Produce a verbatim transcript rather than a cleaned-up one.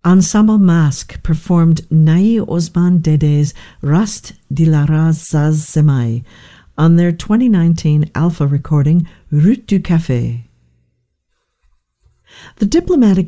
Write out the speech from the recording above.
Ensemble Masque performed Nai Osman Dede's Rast Dilara Zaz Zemai on their twenty nineteen Alpha recording Route du Café. The diplomatic